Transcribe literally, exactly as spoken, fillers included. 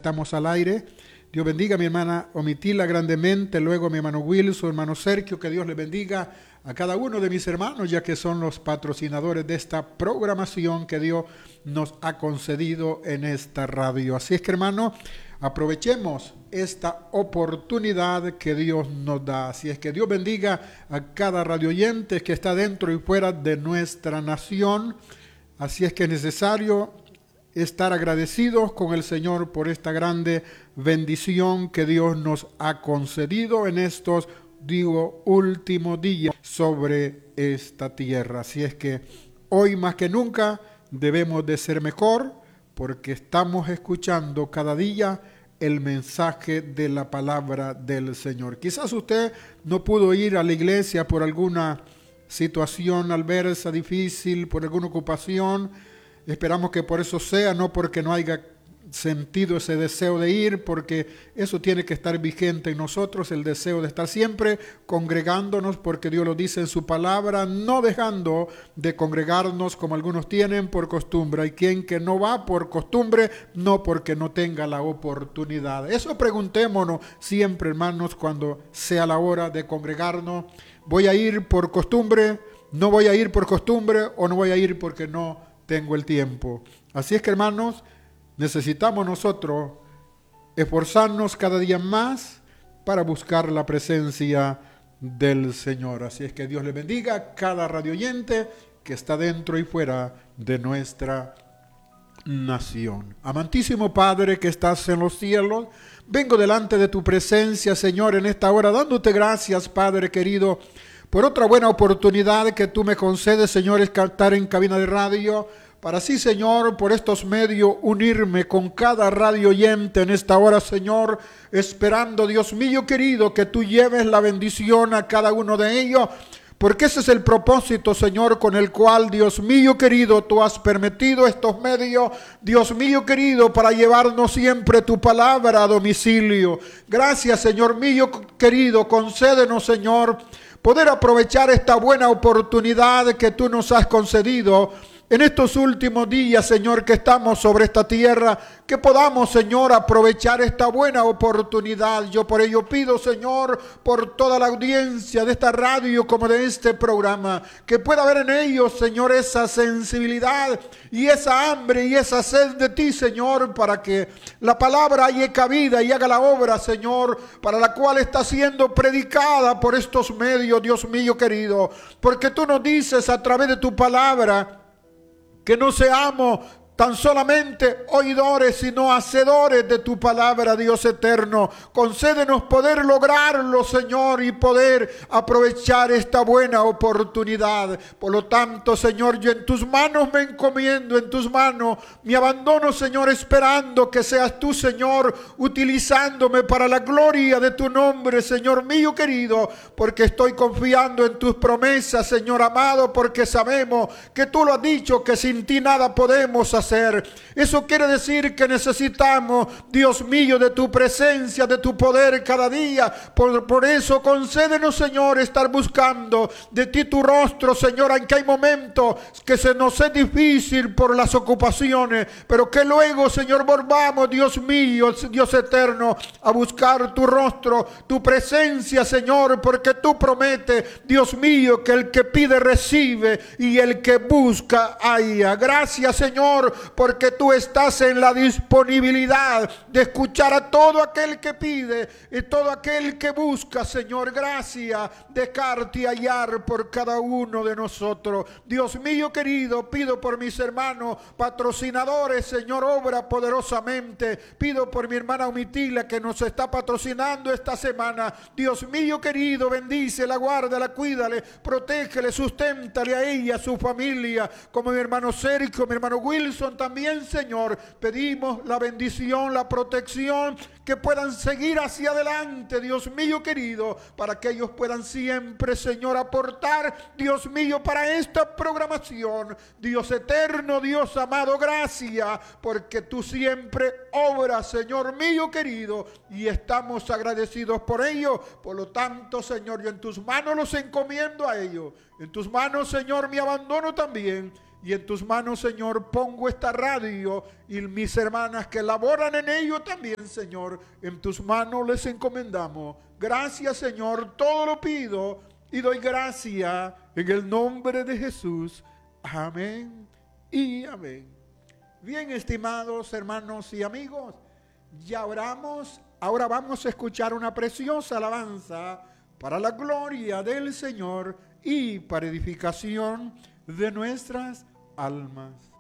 estamos al aire. Dios bendiga a mi hermana Omitila grandemente, luego a mi hermano Wilson, hermano Sergio, que Dios les bendiga a cada uno de mis hermanos, ya que son los patrocinadores de esta programación que Dios nos ha concedido en esta radio. Así es que, hermano, aprovechemos esta oportunidad que Dios nos da. Así es que Dios bendiga a cada radio oyente que está dentro y fuera de nuestra nación. Así es que es necesario estar agradecidos con el Señor por esta grande bendición que Dios nos ha concedido en estos, digo, últimos días sobre esta tierra. Así es que hoy más que nunca debemos de ser mejor, porque estamos escuchando cada día el mensaje de la palabra del Señor. Quizás usted no pudo ir a la iglesia por alguna situación adversa, difícil, por alguna ocupación. Esperamos que por eso sea, no porque no haya sentido ese deseo de ir, porque eso tiene que estar vigente en nosotros, el deseo de estar siempre congregándonos, porque Dios lo dice en su palabra, no dejando de congregarnos como algunos tienen por costumbre. Hay quien que no va por costumbre, no porque no tenga la oportunidad. Eso preguntémonos siempre, hermanos, cuando sea la hora de congregarnos. ¿Voy a ir por costumbre? ¿No voy a ir por costumbre? ¿O no voy a ir porque no tengo el tiempo? Así es que, hermanos, necesitamos nosotros esforzarnos cada día más para buscar la presencia del Señor. Así es que Dios le bendiga a cada radio oyente que está dentro y fuera de nuestra nación. Amantísimo Padre que estás en los cielos, vengo delante de tu presencia, Señor, en esta hora, dándote gracias, Padre querido, por otra buena oportunidad que tú me concedes, Señor, es cantar en cabina de radio, para así, Señor, por estos medios unirme con cada radio oyente en esta hora, Señor, esperando, Dios mío querido, que tú lleves la bendición a cada uno de ellos, porque ese es el propósito, Señor, con el cual, Dios mío querido, tú has permitido estos medios, Dios mío querido, para llevarnos siempre tu palabra a domicilio. Gracias, Señor mío querido, concédenos, Señor, poder aprovechar esta buena oportunidad que tú nos has concedido en estos últimos días, Señor, que estamos sobre esta tierra, que podamos, Señor, aprovechar esta buena oportunidad. Yo por ello pido, Señor, por toda la audiencia de esta radio como de este programa, que pueda haber en ellos, Señor, esa sensibilidad y esa hambre y esa sed de ti, Señor, para que la palabra haya cabida y haga la obra, Señor, para la cual está siendo predicada por estos medios, Dios mío querido, porque tú nos dices a través de tu palabra que no seamos tan solamente oidores, sino hacedores de tu palabra, Dios eterno. Concédenos poder lograrlo, Señor, y poder aprovechar esta buena oportunidad. Por lo tanto, Señor, yo en tus manos me encomiendo, en tus manos me abandono, Señor, esperando que seas tú, Señor, utilizándome para la gloria de tu nombre, Señor mío querido, porque estoy confiando en tus promesas, Señor amado, porque sabemos que tú lo has dicho, que sin ti nada podemos hacer. Eso quiere decir que necesitamos, Dios mío, de tu presencia, de tu poder cada día. Por, por eso concédenos, Señor, estar buscando de ti tu rostro, Señor, aunque hay momentos que se nos es difícil por las ocupaciones, pero que luego, Señor, volvamos, Dios mío, Dios eterno, a buscar tu rostro, tu presencia, Señor, porque tú prometes, Dios mío, que el que pide recibe y el que busca halla. Gracias, Señor, porque tú estás en la disponibilidad de escuchar a todo aquel que pide y todo aquel que busca, Señor. Gracias, dejarte hallar por cada uno de nosotros. Dios mío querido, pido por mis hermanos patrocinadores, Señor, obra poderosamente. Pido por mi hermana Omitila que nos está patrocinando esta semana. Dios mío querido, bendícela, guárdala, cuídale, protégele, susténtale a ella, a su familia, como mi hermano Sergio, mi hermano Wilson también, Señor. Pedimos la bendición, la protección, que puedan seguir hacia adelante, Dios mío querido, para que ellos puedan siempre, Señor, aportar, Dios mío, para esta programación. Dios eterno, Dios amado, gracias, porque tú siempre obras, Señor mío querido, y estamos agradecidos por ello. Por lo tanto, Señor, yo en tus manos los encomiendo a ellos. En tus manos, Señor, me abandono también. Y en tus manos, Señor, pongo esta radio y mis hermanas que laboran en ello también, Señor. En tus manos les encomendamos. Gracias, Señor, todo lo pido y doy gracias en el nombre de Jesús. Amén y amén. Bien, estimados hermanos y amigos, ya oramos. Ahora vamos a escuchar una preciosa alabanza para la gloria del Señor y para edificación de nuestras almas.